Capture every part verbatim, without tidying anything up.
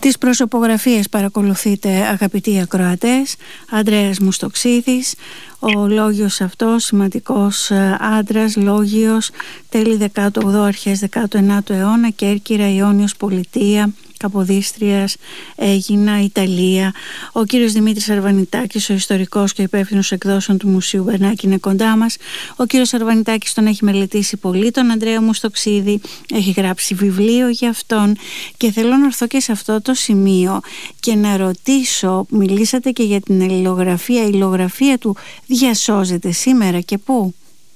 Τις προσωπογραφίες παρακολουθείτε, αγαπητοί ακροατές. Ανδρέας Μουστοξίδης, ο λόγιος αυτός, σημαντικός άντρας, λόγιος, τέλη δέκατου όγδοου, αρχές δέκατου ενάτου αιώνα, Κέρκυρα, Ιόνιος, Πολιτεία, Καποδίστριας, Αίγινα, Ιταλία. Ο κύριος Δημήτρης Αρβανιτάκης, ο ιστορικός και υπεύθυνος εκδόσεων του Μουσείου Μπερνάκη, είναι κοντά μας. Ο κύριος Αρβανιτάκης τον έχει μελετήσει πολύ, τον Ανδρέα Μουστοξίδη, έχει γράψει βιβλίο για αυτόν, και θέλω να έρθω και σε αυτό το σημείο και να ρωτήσω, μιλήσατε και για την αλληλογραφία, η αλληλογραφία του διασώζεται σήμερα και πού?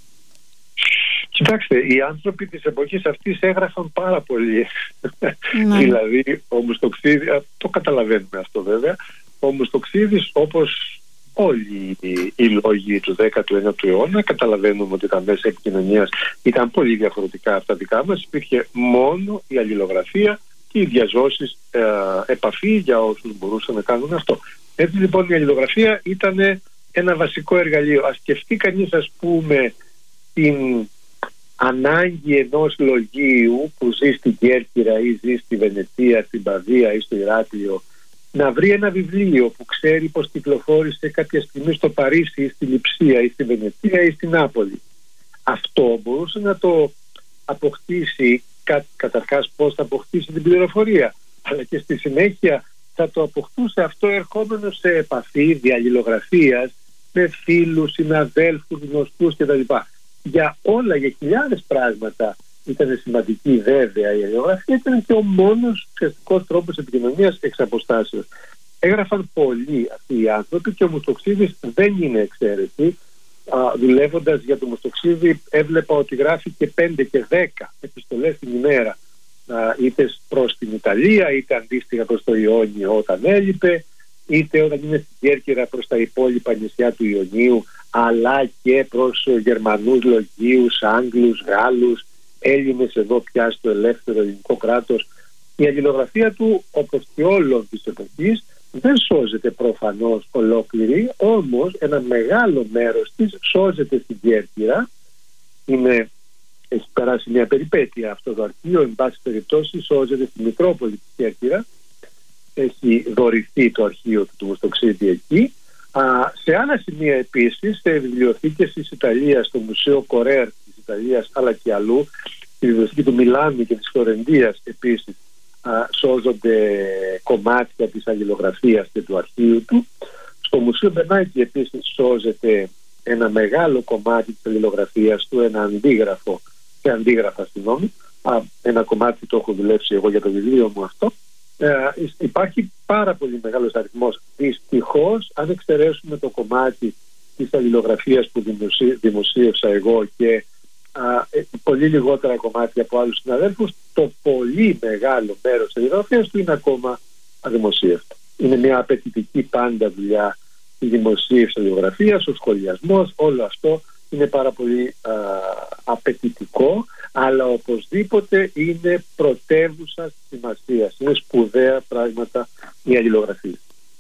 Κοιτάξτε, οι άνθρωποι της εποχής αυτής έγραφαν πάρα πολύ. Ναι. Δηλαδή, ο Μουστοξίδης, το καταλαβαίνουμε αυτό βέβαια, ο Μουστοξίδης, όπως όλοι οι λόγοι του δέκατου ένατου αιώνα, καταλαβαίνουμε ότι τα μέσα επικοινωνίας ήταν πολύ διαφορετικά από τα δικά μας. Υπήρχε μόνο η αλληλογραφία και οι διαζώσεις ε, επαφή για όσους μπορούσαν να κάνουν αυτό. Έτσι λοιπόν η αλληλογραφία ήταν ένα βασικό εργαλείο. Ας σκεφτεί κανείς, ας πούμε, την ανάγκη ενός λογίου που ζει στην Κέρκυρα ή ζει στη Βενετία, στην Παδία ή στο Ηράκλειο, να βρει ένα βιβλίο που ξέρει πως κυκλοφόρησε κάποια στιγμή στο Παρίσι ή στη Λειψία ή στη Βενετία ή στην Νάπολη. Αυτό μπορούσε να το αποκτήσει, κα, καταρχάς πώς θα αποκτήσει την πληροφορία, αλλά και στη συνέχεια θα το αποκτούσε αυτό ερχόμενο σε επαφή διαλληλογραφίας με φίλους, συναδέλφους, γνωστούς κτλ. Για όλα, για χιλιάδες πράγματα ήταν σημαντική βέβαια η αλληλογραφία, ήταν και ο μόνος ουσιαστικός τρόπος επικοινωνίας εξ αποστάσεως. Έγραφαν πολλοί αυτοί οι άνθρωποι και ο Μουστοξίδης δεν είναι εξαίρεση. Δουλεύοντας για τον Μουστοξίδη έβλεπα ότι γράφει και πέντε και δέκα επιστολές την ημέρα, α, είτε προς την Ιταλία, είτε αντίστοιχα προς το Ιόνιο όταν έλειπε, είτε όταν είναι στην Κέρκυρα προς τα υπόλοιπα νησιά του Ιωνίου, αλλά και προς Γερμανούς λογίους, Άγγλους, Γάλλους, Έλληνες εδώ πια στο ελεύθερο ελληνικό κράτος. Η αλληλογραφία του, όπως και όλων της εποχής, δεν σώζεται προφανώς ολόκληρη, όμως ένα μεγάλο μέρος της σώζεται στην Κέρκυρα. Είναι, έχει περάσει μια περιπέτεια αυτό το αρχείο, εν πάση περιπτώσει σώζεται στη Μητρόπολη της Κέρκυρα. Έχει δωρηθεί το αρχείο του Μουστοξίδη εκεί. Α, σε άλλα σημεία επίσης, σε βιβλιοθήκες της Ιταλίας, στο Μουσείο Κορέρ της Ιταλίας, αλλά και αλλού, στη βιβλιοθήκη του Μιλάνου και της Φλωρεντίας επίσης, α, σώζονται κομμάτια της αλληλογραφίας και του αρχείου του. Στο Μουσείο Μπερνάκη επίσης σώζεται ένα μεγάλο κομμάτι της αλληλογραφίας του, ένα αντίγραφο και αντίγραφα, συγγνώμη, ένα κομμάτι το έχω δουλέψει εγώ για το βιβλίο μου αυτό. Ε, υπάρχει πάρα πολύ μεγάλος αριθμός. Δυστυχώς, αν εξαιρέσουμε το κομμάτι της αλληλογραφίας που δημοσί, δημοσίευσα εγώ και α, ε, πολύ λιγότερα κομμάτια από άλλους συναδέλφους, το πολύ μεγάλο μέρος της αλληλογραφίας του είναι ακόμα αδημοσίευτο. Είναι μια απαιτητική πάντα δουλειά η δημοσίευση αλληλογραφίας, ο σχολιασμός, όλο αυτό είναι πάρα πολύ α, απαιτητικό, αλλά οπωσδήποτε είναι πρωτεύουσα σημασίας. Είναι σπουδαία πράγματα η αλληλογραφία.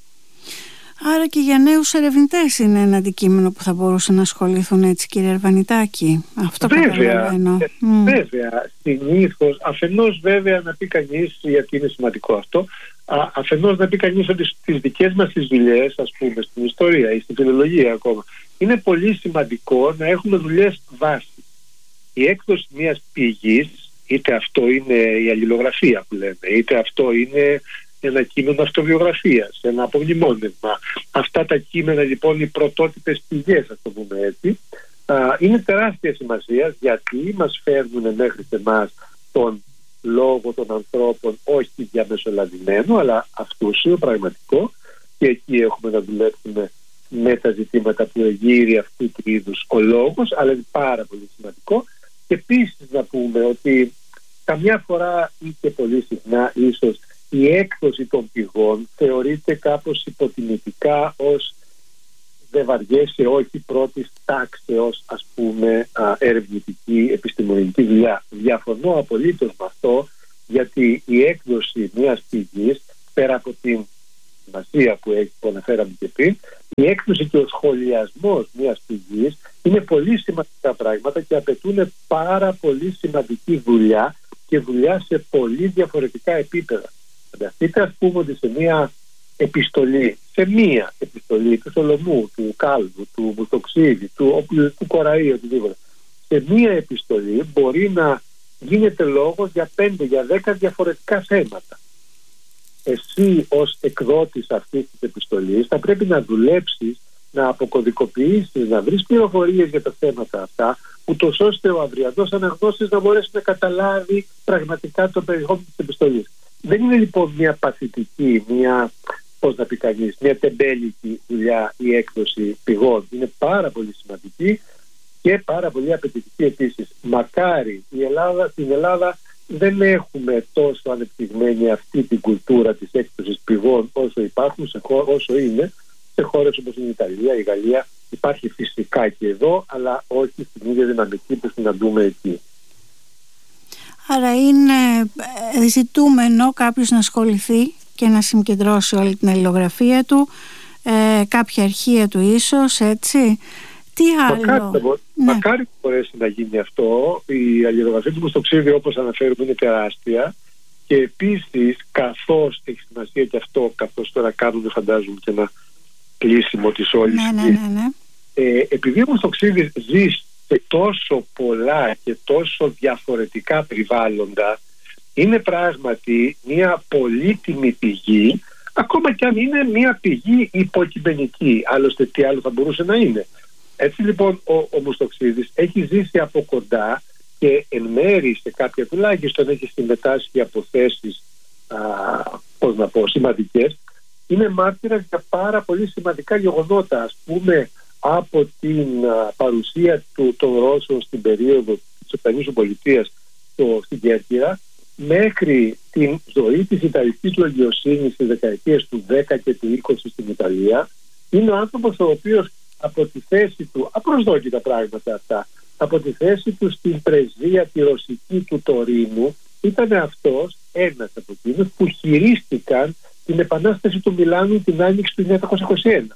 Άρα και για νέους ερευνητές είναι ένα αντικείμενο που θα μπορούσαν να ασχοληθούν, έτσι, κύριε Αρβανιτάκη? Αυτό καταλαβαίνω. Ε, mm. Βέβαια, συνήθως, αφενός βέβαια να πει κανείς, γιατί είναι σημαντικό αυτό, α, αφενός να πει κανείς ότι στις δικές μας τις δουλειές, ας πούμε στην ιστορία ή στην φιλολογία ακόμα, είναι πολύ σημαντικό να έχουμε δουλειές βάση. Η έκδοση μιας πηγής, είτε αυτό είναι η αλληλογραφία που λέμε, είτε αυτό είναι ένα κείμενο αυτοβιογραφίας, ένα απομνημόνευμα. Αυτά τα κείμενα λοιπόν, οι πρωτότυπες πηγές, ας το πούμε έτσι, είναι τεράστια σημασία, γιατί μας φέρνουν μέχρι σε εμάς τον λόγο των ανθρώπων, όχι διαμεσολαβημένο, αλλά αυτούσιο, πραγματικό, και εκεί έχουμε να δουλέψουμε με τα ζητήματα που εγείρει αυτού του είδους ο λόγος, αλλά είναι πάρα πολύ σημαντικό. Και επίσης να πούμε ότι καμιά φορά ή και πολύ συχνά ίσως η έκδοση των πηγών θεωρείται κάπως υποτιμητικά ως δεν βαριέσαι, όχι πρώτης τάξεως, ας πούμε, ερευνητική επιστημονική δουλειά. Διαφωνώ απολύτως με αυτό, γιατί η έκδοση μιας πηγής, πέρα από την σημασία που έχει, που αναφέραμε και πριν, η έκδοση και ο σχολιασμός μιας πηγής είναι πολύ σημαντικά πράγματα και απαιτούν πάρα πολύ σημαντική δουλειά και δουλειά σε πολύ διαφορετικά επίπεδα. Εν Φανταστείτε, ας πούμε, ότι σε μία επιστολή, σε μία επιστολή του Σολομού, του Κάλβου, του Μουστοξίδη, του, του, του Κοραή, οτιδήποτε, σε μία επιστολή μπορεί να γίνεται λόγος για πέντε, για δέκα διαφορετικά θέματα. Εσύ ως εκδότης αυτής της επιστολής θα πρέπει να δουλέψεις, να αποκωδικοποιήσεις, να βρεις πληροφορίες για τα θέματα αυτά, ούτως ώστε ο αυριανός αναγνώστης να μπορέσει να καταλάβει πραγματικά το περιεχόμενο της επιστολής. Δεν είναι λοιπόν μια παθητική, μια, πώς να πει κανείς, μια τεμπέλικη δουλειά η έκδοση πηγών. Είναι πάρα πολύ σημαντική και πάρα πολύ απαιτητική επίσης. Μακάρι η Ελλάδα, στην Ελλάδα δεν έχουμε τόσο ανεπτυγμένη αυτή την κουλτούρα της έκδοσης πηγών όσο υπάρχουν, σε χώ, όσο είναι σε χώρες όπως είναι η Ιταλία, η Γαλλία. Υπάρχει φυσικά και εδώ, αλλά όχι στην ίδια δυναμική που συναντούμε εκεί. Άρα είναι ζητούμενο κάποιος να ασχοληθεί και να συγκεντρώσει όλη την αλληλογραφία του, ε, κάποια αρχεία του ίσως, έτσι. Τι άλλο? Μακάρι, ναι. μακάρι που μπορέσει να γίνει αυτό. Η αλληλογραφία του Μουστοξίδη, όπως αναφέρουμε, είναι τεράστια. Και επίσης, καθώς έχει σημασία και αυτό, καθώς τώρα κάνουμε, φαντάζομαι, και ένα κλείσιμο της όλης, ναι, ναι, ναι, ναι. Ε, επειδή ο Μουστοξίδης ζει σε τόσο πολλά και τόσο διαφορετικά περιβάλλοντα, είναι πράγματι μια πολύτιμη πηγή, ακόμα και αν είναι μια πηγή υποκειμενική. Άλλωστε τι άλλο θα μπορούσε να είναι. Έτσι λοιπόν ο, ο Μουστοξίδης έχει ζήσει από κοντά και εν μέρει σε κάποια τουλάχιστον έχει συμμετάσχει από θέσεις α, πώς να πω, σημαντικές. Είναι μάρτυρας για πάρα πολύ σημαντικά γεγονότα, ας πούμε, από την α, παρουσία του, των Ρώσων στην περίοδο της Ουκρανικής Πολιτείας στην Κέρκυρα, μέχρι την ζωή της Ιταλικής λογιοσύνης στις δεκαετίες του δέκα και του είκοσι στην Ιταλία. Είναι ο άνθρωπος ο οποίος από τη θέση του, απροσδόκητα πράγματα αυτά, από τη θέση του στην πρεσβεία τη ρωσική του Τωρίνου, ήταν αυτός ένας από εκείνους που χειρίστηκαν την επανάσταση του Μιλάνου την άνοιξη του χίλια εννιακόσια είκοσι ένα.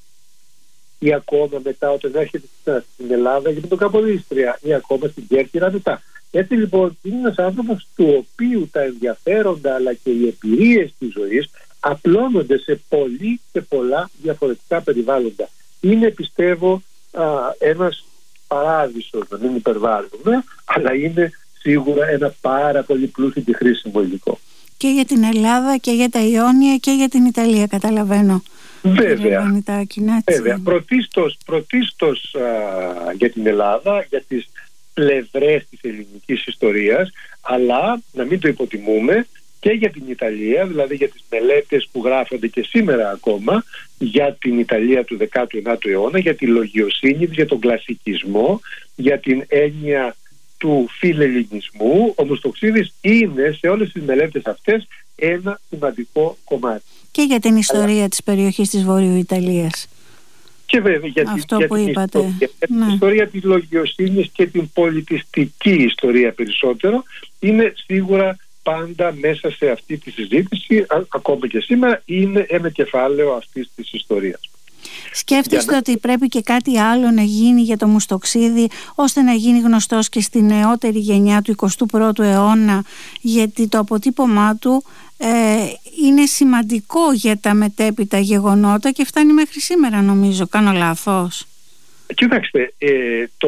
Ή ακόμα μετά όταν έρχεται στην Ελλάδα και με τον Καποδίστρια, ή ακόμα στην Κέρκυρα μετά. Έτσι λοιπόν είναι ένας άνθρωπος του οποίου τα ενδιαφέροντα αλλά και οι εμπειρίες της ζωής απλώνονται σε πολύ και πολλά διαφορετικά περιβάλλοντα. Είναι, πιστεύω, α, ένας παράδεισος, να μην υπερβάλλουμε, αλλά είναι σίγουρα ένα πάρα πολύ πλούσιο και χρήσιμο υλικό. Και για την Ελλάδα και για τα Ιόνια και για την Ιταλία, καταλαβαίνω. Βέβαια, βέβαια. Πρωτίστως, πρωτίστως α, για την Ελλάδα, για τις πλευρές της ελληνικής ιστορίας, αλλά να μην το υποτιμούμε και για την Ιταλία, δηλαδή για τις μελέτες που γράφονται και σήμερα ακόμα για την Ιταλία του δέκατου ενάτου αιώνα, για τη λογιοσύνη, για τον κλασικισμό, για την έννοια του φιλελληνισμού. Ο Μουστοξίδης είναι σε όλες τις μελέτες αυτές ένα σημαντικό κομμάτι. Και για την ιστορία αλλά... της περιοχής της Βορείου Ιταλίας. Και βέβαια για, αυτό για, που την, είπατε. ιστορία, για την ναι. ιστορία της λογιοσύνης και την πολιτιστική ιστορία περισσότερο είναι σίγουρα πάντα μέσα σε αυτή τη συζήτηση, α, ακόμα και σήμερα είναι ένα κεφάλαιο αυτής της ιστορίας. Σκέφτεστε να... ότι πρέπει και κάτι άλλο να γίνει για το Μουστοξίδη ώστε να γίνει γνωστός και στη νεότερη γενιά του εικοστού πρώτου αιώνα, γιατί το αποτύπωμά του ε, είναι σημαντικό για τα μετέπειτα γεγονότα και φτάνει μέχρι σήμερα, νομίζω. Κάνω λάθος? Κοιτάξτε, ε, το,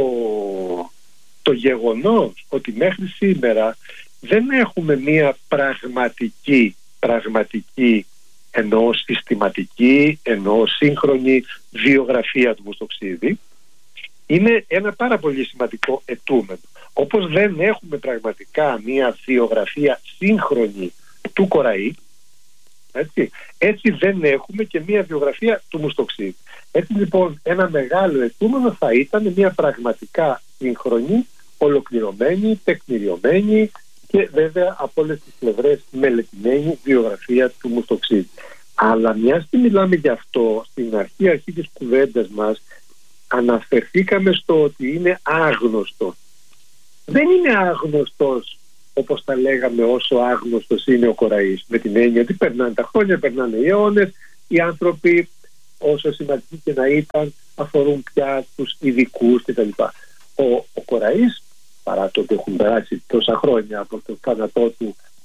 το γεγονός ότι μέχρι σήμερα δεν έχουμε μία πραγματική πραγματική ενώ συστηματική, ενώ σύγχρονη βιογραφία του Μουστοξίδη είναι ένα πάρα πολύ σημαντικό αιτούμενο. Όπως δεν έχουμε πραγματικά μία βιογραφία σύγχρονη του Κοραή, έτσι, έτσι δεν έχουμε και μία βιογραφία του Μουστοξίδη. Έτσι λοιπόν ένα μεγάλο αιτούμενο θα ήταν μία πραγματικά σύγχρονη, ολοκληρωμένη, τεκμηριωμένη και βέβαια από όλες τις πλευρές μελετημένη βιογραφία του Μουστοξίδη. Αλλά μιας και μιλάμε γι' αυτό, στην αρχή αρχή της κουβέντας μας αναφερθήκαμε στο ότι είναι άγνωστο. Δεν είναι άγνωστος όπως τα λέγαμε όσο άγνωστος είναι ο Κοραής, με την έννοια ότι περνάνε τα χρόνια, περνάνε οι αιώνες, οι άνθρωποι όσο σημαντικοί και να ήταν αφορούν πια τους ειδικούς κτλ. Ο, ο Κοραής, παρά το ότι έχουν περάσει τόσα χρόνια από το θάνατό του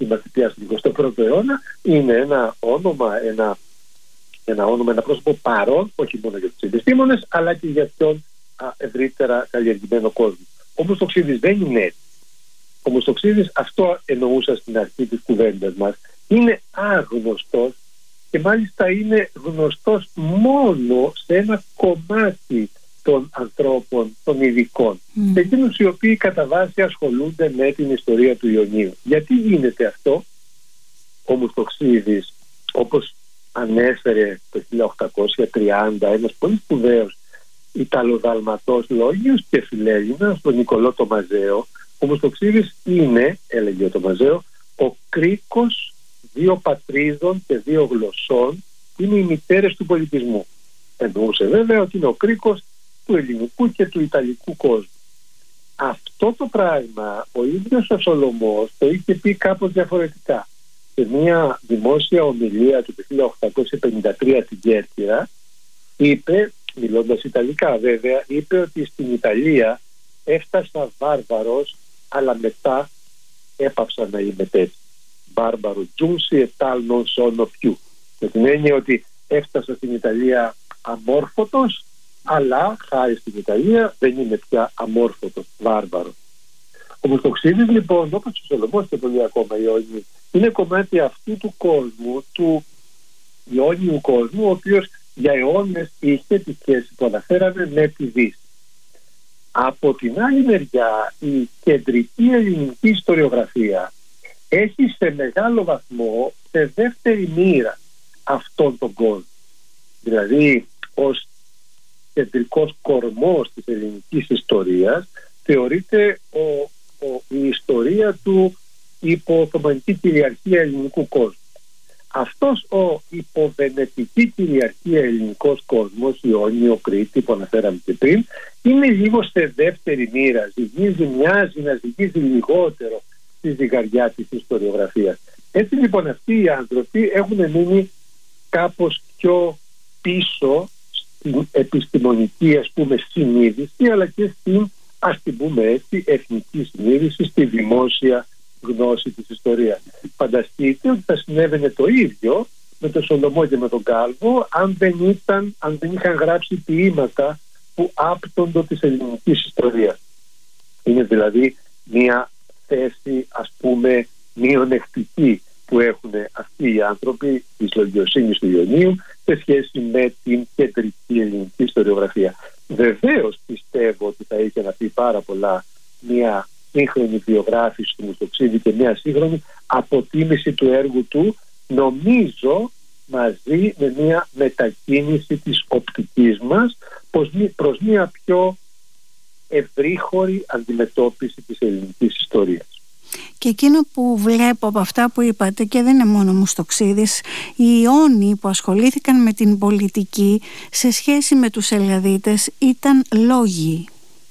είμαστε πια στον εικοστό πρώτο αιώνα, είναι ένα όνομα, ένα, ένα όνομα, ένα πρόσωπο παρόν, όχι μόνο για τους επιστήμονες, αλλά και για τον ευρύτερα καλλιεργημένο κόσμο. Ο Μουστοξίδης δεν είναι έτσι. Ο Μουστοξίδης, αυτό εννοούσα στην αρχή της κουβέντας μας, είναι άγνωστος και μάλιστα είναι γνωστός μόνο σε ένα κομμάτι των ανθρώπων, των ειδικών. Mm. Εκείνους οι οποίοι κατά βάση ασχολούνται με την ιστορία του Ιωνίου. Γιατί γίνεται αυτό? Ο Μουστοξίδης, όπως ανέφερε το χίλια οκτακόσια τριάντα ένας πολύ σπουδαίος Ιταλοδαλματός λόγιος και φιλέλληνας, τον Νικολό το Μαζαίο, ο Μουστοξίδης είναι, έλεγε ο το Μαζαίο, ο κρίκος δύο πατρίδων και δύο γλωσσών που είναι οι μητέρες του πολιτισμού. Εννοούσε βέβαια ότι είναι ο κρίκος του ελληνικού και του ιταλικού κόσμου. Αυτό το πράγμα ο ίδιος ο Σολωμός το είχε πει κάπως διαφορετικά. Σε μια δημόσια ομιλία του χίλια οκτακόσια πενήντα τρία στην Κέρκυρα είπε, μιλώντας ιταλικά βέβαια, είπε ότι στην Ιταλία έφτασα βάρβαρος, αλλά μετά έπαυσα να είμαι τέτοιο. Μπάρμπαρο τζούνσι ετάλ νον σόνο πιού. Με την έννοια ότι έφτασα στην Ιταλία αμόρφωτος, αλλά χάρη στην Ιταλία δεν είναι πια αμόρφωτος, βάρβαρος. Ο Μουστοξίδης λοιπόν, όπως ο Σολωμός και πολλοί ακόμα Ιόνιοι, είναι κομμάτι αυτού του κόσμου, του Ιόνιου κόσμου, ο οποίος για αιώνες είχε τη σχέση που αναφέραμε με τη Δύση. Από την άλλη μεριά, η κεντρική ελληνική ιστοριογραφία έχει σε μεγάλο βαθμό σε δεύτερη μοίρα αυτόν τον κόσμο. Δηλαδή, ως κεντρικός κορμός της ελληνικής ιστορίας θεωρείται ο, ο, η ιστορία του υπό Οθωμανική κυριαρχία ελληνικού κόσμου. Αυτός ο υποβενετική κυριαρχία ελληνικός κόσμος, Ιόνιο, Κρήτη που αναφέραμε και πριν, είναι λίγο σε δεύτερη μοίρα. Ζυγίζει, μοιάζει να ζυγίζει λιγότερο στη ζυγαριά της ιστοριογραφίας. Έτσι λοιπόν αυτοί οι άνθρωποι έχουν μείνει κάπως πιο πίσω στην επιστημονική, ας πούμε, συνείδηση, αλλά και στην, ας την πούμε έτσι, εθνική συνείδηση, στη δημόσια γνώση της ιστορίας. Φανταστείτε ότι θα συνέβαινε το ίδιο με τον Σολωμό και με τον Κάλβο αν δεν, ήταν, αν δεν είχαν γράψει ποίηματα που άπτονται της ελληνικής ιστορίας. Είναι δηλαδή μια θέση, ας πούμε, μειονεκτική που έχουν αυτοί οι άνθρωποι της λογιοσύνης του Ιωνίου σε σχέση με την κεντρική ελληνική ιστοριογραφία. Βεβαίως πιστεύω ότι θα είχε να πει πάρα πολλά μια σύγχρονη βιογράφηση του Μουστοξίδη και μια σύγχρονη αποτίμηση του έργου του, νομίζω μαζί με μια μετακίνηση της οπτικής μας προς μια πιο ευρύχωρη αντιμετώπιση της ελληνικής ιστορίας. Και εκείνο που βλέπω από αυτά που είπατε, και δεν είναι μόνο Μουστοξίδης, οι Ιόνιοι που ασχολήθηκαν με την πολιτική σε σχέση με τους Ελλαδίτες ήταν λόγοι.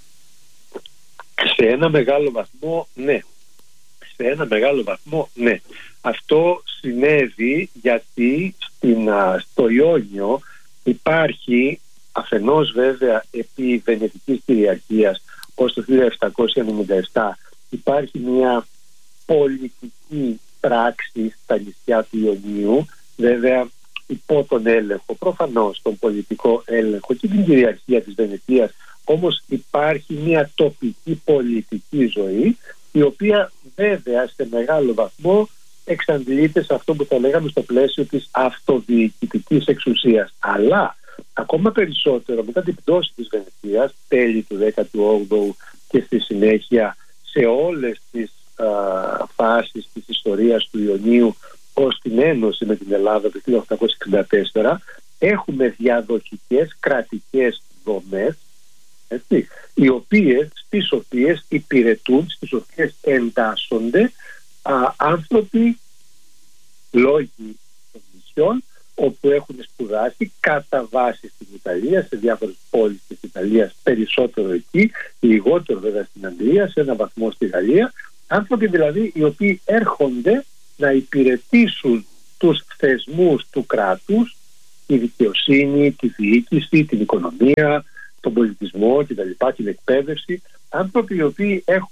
Σε ένα μεγάλο βαθμό ναι. Σε ένα μεγάλο βαθμό ναι. Αυτό συνέβη γιατί στην, στο Ιόνιο υπάρχει αφενός βέβαια επί βενετικής κυριαρχίας ως το χίλια επτακόσια ενενήντα επτά υπάρχει μια πολιτική πράξη στα νησιά του Ιωνίου, βέβαια υπό τον έλεγχο, προφανώς τον πολιτικό έλεγχο και την κυριαρχία της Βενετίας, όμως υπάρχει μια τοπική πολιτική ζωή η οποία βέβαια σε μεγάλο βαθμό εξαντλείται σε αυτό που θα λέγαμε στο πλαίσιο της αυτοδιοικητικής εξουσίας. Αλλά ακόμα περισσότερο μετά την πτώση της Βενετίας τέλη του δέκατου όγδοου και στη συνέχεια σε όλες τις α, φάσεις της ιστορίας του Ιωνίου ως την ένωση με την Ελλάδα το χίλια οκτακόσια εξήντα τέσσερα έχουμε διαδοχικές κρατικές δομές, έτσι, οι οποίες, στις οποίες υπηρετούν, στις οποίες εντάσσονται α, άνθρωποι λόγοι των νησιών όπου έχουν σπουδάσει κατά βάση στην Ιταλία, σε διάφορες πόλεις της Ιταλίας, περισσότερο εκεί, λιγότερο βέβαια στην Αγγλία, σε ένα βαθμό στη Γαλλία, άνθρωποι δηλαδή οι οποίοι έρχονται να υπηρετήσουν τους θεσμούς του κράτους, τη δικαιοσύνη, τη διοίκηση, την οικονομία, τον πολιτισμό κτλ, την εκπαίδευση, άνθρωποι οι οποίοι έχουν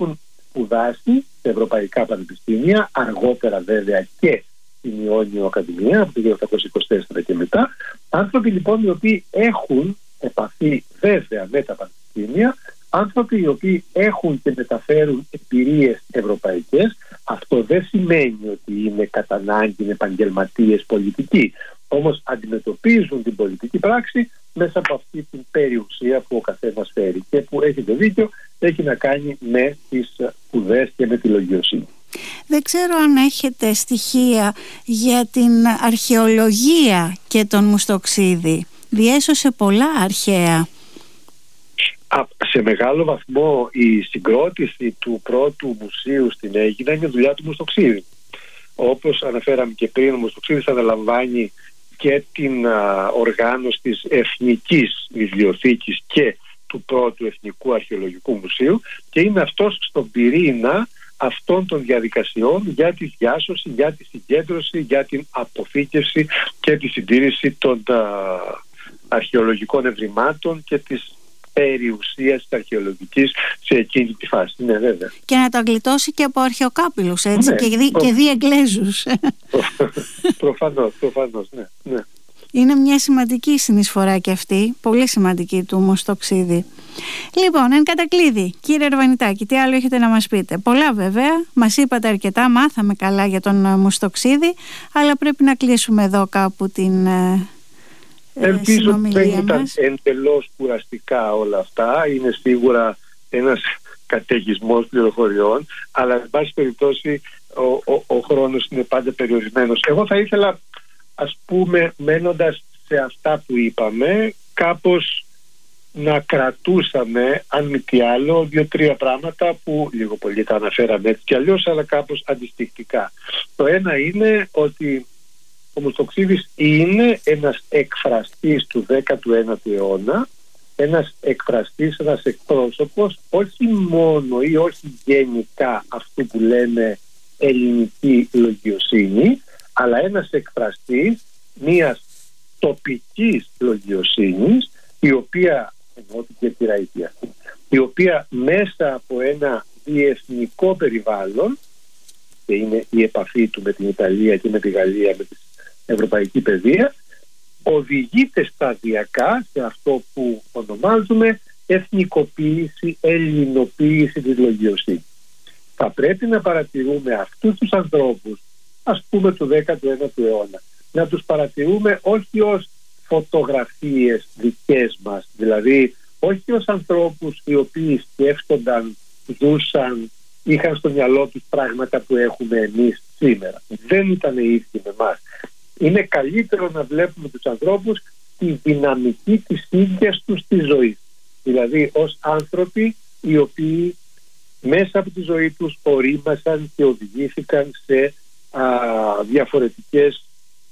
σπουδάσει σε ευρωπαϊκά πανεπιστήμια, αργότερα βέβαια και στην Ιόνιο Ακαδημία από το χίλια οκτακόσια είκοσι τέσσερα και μετά. Άνθρωποι λοιπόν οι οποίοι έχουν επαφή βέβαια με τα πανεπιστήμια, άνθρωποι οι οποίοι έχουν και μεταφέρουν εμπειρίες ευρωπαϊκές. Αυτό δεν σημαίνει ότι είναι κατά ανάγκη επαγγελματίες πολιτικοί, όμως αντιμετωπίζουν την πολιτική πράξη μέσα από αυτή την περιουσία που ο καθένας φέρει και που, έχετε δίκιο, έχει να κάνει με τις σπουδές και με τη λογιοσύνη. Δεν ξέρω αν έχετε στοιχεία για την αρχαιολογία και τον Μουστοξίδη. Διέσωσε πολλά αρχαία. Σε μεγάλο βαθμό η συγκρότηση του πρώτου μουσείου στην Αίγυπτο είναι δουλειά του Μουστοξίδη. Όπως αναφέραμε και πριν, ο Μουστοξίδης αναλαμβάνει και την α, οργάνωση της Εθνικής Βιβλιοθήκης και του πρώτου Εθνικού Αρχαιολογικού Μουσείου και είναι αυτός στον πυρήνα αυτών των διαδικασιών για τη διάσωση, για τη συγκέντρωση, για την αποθήκευση και τη συντήρηση των α, αρχαιολογικών ευρημάτων και της περιουσίας της αρχαιολογικής σε εκείνη τη φάση. Ναι, βέβαια. Και να το γλιτώσει και από αρχαιοκάπηλους, έτσι, ναι, και, δι, προ... και δι Εγγλέζους. Προφανώς, προφανώς, ναι, ναι. Είναι μια σημαντική συνεισφορά και αυτή, πολύ σημαντική του Μουστοξίδη. Λοιπόν, εν κατακλείδη, κύριε Αρβανιτάκη, τι άλλο έχετε να μας πείτε? Πολλά βέβαια, μας είπατε αρκετά, μάθαμε καλά για τον Μουστοξίδη, αλλά πρέπει να κλείσουμε εδώ κάπου την Ελπίζω ότι δεν ήταν εντελώς κουραστικά όλα αυτά. Είναι σίγουρα ένας καταιγισμός πληροφοριών, αλλά εν πάση περιπτώσει ο, ο, ο χρόνος είναι πάντα περιορισμένος. Εγώ θα ήθελα, ας πούμε, μένοντας σε αυτά που είπαμε, κάπως να κρατούσαμε, αν μη τι άλλο, δύο-τρία πράγματα που λίγο πολύ τα αναφέραμε έτσι κι αλλιώς, αλλά κάπως αντιστοιχτικά. Το ένα είναι ότι ο Μουστοξίδης είναι ένας εκφραστής του δέκατου ένατου αιώνα, ένας εκφραστής, ένας εκπρόσωπος όχι μόνο ή όχι γενικά αυτού που λέμε ελληνική λογιοσύνη, αλλά ένας εκφραστής μιας τοπικής λογιοσύνης, η οποία, εννοείται τη ραϊτή αυτή, η οποία μέσα από ένα διεθνικό περιβάλλον, και είναι η επαφή του με την Ιταλία και με τη Γαλλία, με την ευρωπαϊκή παιδεία, οδηγείται σταδιακά σε αυτό που ονομάζουμε εθνικοποίηση, ελληνοποίηση της λογιοσύνης. Θα πρέπει να παρατηρούμε αυτούς τους ανθρώπους, ας πούμε του δέκατου ένατου αιώνα, να τους παρατηρούμε όχι ως φωτογραφίες δικές μας, δηλαδή όχι ως ανθρώπους οι οποίοι σκέφτονταν, ζούσαν, είχαν στο μυαλό τους πράγματα που έχουμε εμείς σήμερα. Δεν ήταν οι ίδιοι με εμάς. Είναι καλύτερο να βλέπουμε τους ανθρώπους τη δυναμική της ίδιας τους της ζωής. Δηλαδή ως άνθρωποι οι οποίοι μέσα από τη ζωή τους ορίμασαν και οδηγήθηκαν σε α, διαφορετικές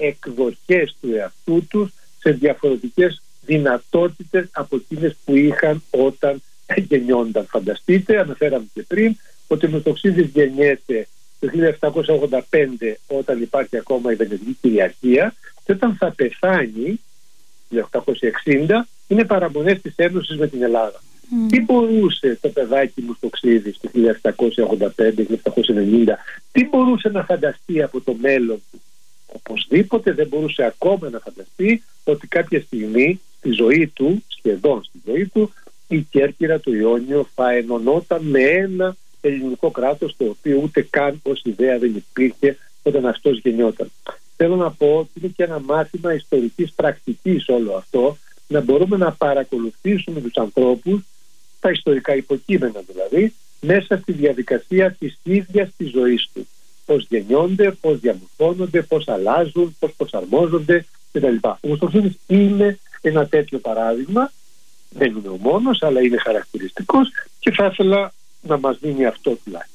εκδοχές του εαυτού τους, σε διαφορετικές δυνατότητες από εκείνες που είχαν όταν γεννιόνταν. Φανταστείτε, αναφέραμε και πριν, ότι ο Μουστοξίδης γεννιέται το χίλια επτακόσια ογδόντα πέντε, όταν υπάρχει ακόμα η Βενετική Κυριαρχία, και όταν θα πεθάνει το χίλια οκτακόσια εξήντα είναι παραμονές της Ένωσης με την Ελλάδα. Mm. Τι μπορούσε το παιδάκι Μουστοξίδη το χίλια επτακόσια ογδόντα πέντε χίλια επτακόσια ενενήντα, τι μπορούσε να φανταστεί από το μέλλον του? Οπωσδήποτε δεν μπορούσε ακόμα να φανταστεί ότι κάποια στιγμή στη ζωή του, σχεδόν στη ζωή του, η Κέρκυρα, το Ιόνιο θα ενωνόταν με ένα ελληνικό κράτος, το οποίο ούτε καν ως ιδέα δεν υπήρχε όταν αυτός γεννιόταν. Θέλω να πω ότι είναι και ένα μάθημα ιστορικής πρακτικής όλο αυτό, να μπορούμε να παρακολουθήσουμε τους ανθρώπους, τα ιστορικά υποκείμενα δηλαδή, μέσα στη διαδικασία της ίδιας της ζωής του. Πώς γεννιόνται, πώς διαμορφώνονται, πώς αλλάζουν, πώς προσαρμόζονται κτλ. Ο Μουστοξίδης είναι ένα τέτοιο παράδειγμα, δεν είναι ο μόνος, αλλά είναι χαρακτηριστικός και θα ήθελα να μας δίνει αυτό τουλάχιστον.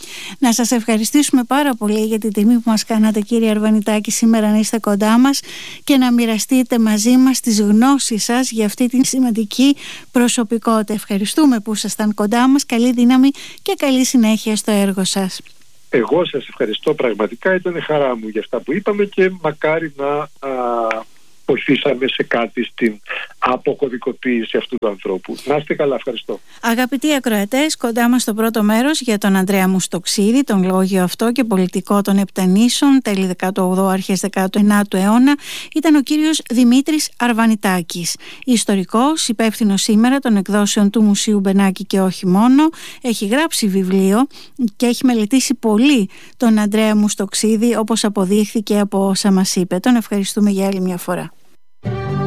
Να σας ευχαριστήσουμε πάρα πολύ για την τιμή που μας κάνατε, κύριε Αρβανιτάκη, σήμερα να είστε κοντά μας και να μοιραστείτε μαζί μας τις γνώσεις σας για αυτή την σημαντική προσωπικότητα. Ευχαριστούμε που ήσασταν κοντά μας. Καλή δύναμη και καλή συνέχεια στο έργο σας. Εγώ σας ευχαριστώ πραγματικά. Ήταν χαρά μου για αυτά που είπαμε και μακάρι να α, βοηθήσαμε σε κάτι στην αποκωδικοποίηση αυτού του ανθρώπου. Να είστε καλά, ευχαριστώ. Αγαπητοί ακροατές, κοντά μας στο πρώτο μέρος για τον Ανδρέα Μουστοξίδη, τον λόγιο αυτό και πολιτικό των Επτανήσων, τέλη δέκατου όγδοου αρχές δέκατου ενάτου αιώνα, ήταν ο κύριος Δημήτρης Αρβανιτάκης. Ιστορικός, υπεύθυνος σήμερα των εκδόσεων του Μουσείου Μπενάκη και όχι μόνο, έχει γράψει βιβλίο και έχει μελετήσει πολύ τον Ανδρέα Μουστοξίδη, όπως αποδείχθηκε από όσα μας είπε. Τον ευχαριστούμε για άλλη μια φορά.